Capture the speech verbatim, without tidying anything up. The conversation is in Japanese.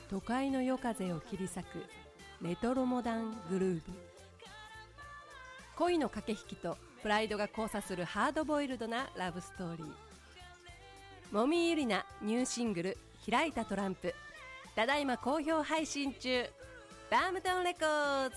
都会の夜風を切り裂くレトロモダングルーヴ。恋の駆け引きとプライドが交差するハードボイルドなラブストーリー。もみゆりなニューシングル開いたトランプ、ただいま好評配信中。バームトンレコーズ。